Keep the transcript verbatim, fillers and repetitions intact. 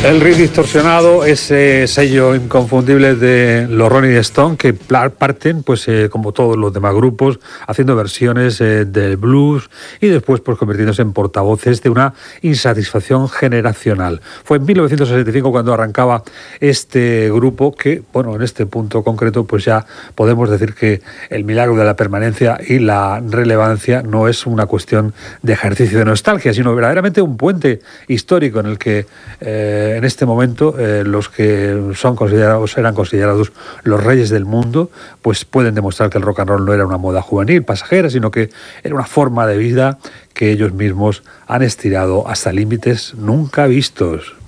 El riff distorsionado, ese sello inconfundible de los Rolling Stones, que parten, pues eh, como todos los demás grupos, haciendo versiones eh, del blues y después pues convirtiéndose en portavoces de una insatisfacción generacional. Fue en mil novecientos sesenta y cinco cuando arrancaba este grupo que, bueno, en este punto concreto, pues ya podemos decir que el milagro de la permanencia y la relevancia no es una cuestión de ejercicio de nostalgia, sino verdaderamente un puente histórico en el que eh, en este momento eh, los que son considerados, eran considerados los reyes del mundo, pues pueden demostrar que el rock and roll no era una moda juvenil, pasajera, sino que era una forma de vida que ellos mismos han estirado hasta límites nunca vistos.